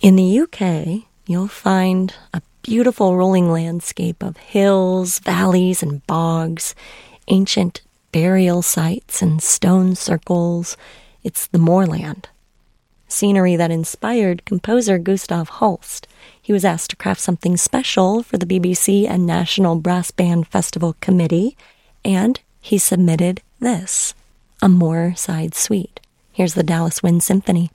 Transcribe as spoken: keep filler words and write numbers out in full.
In the U K, you'll find a beautiful rolling landscape of hills, valleys, and bogs, ancient burial sites and stone circles. It's the moorland. Scenery that inspired composer Gustav Holst. He was asked to craft something special for the B B C and National Brass Band Festival Committee, and he submitted this, a Moorside Suite. Here's the Dallas Wind Symphony.